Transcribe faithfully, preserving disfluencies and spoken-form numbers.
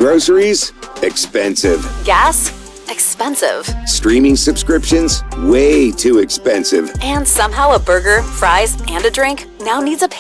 Groceries? Expensive. Gas? Expensive. Streaming subscriptions? Way too expensive. And somehow a burger, fries, and a drink now needs a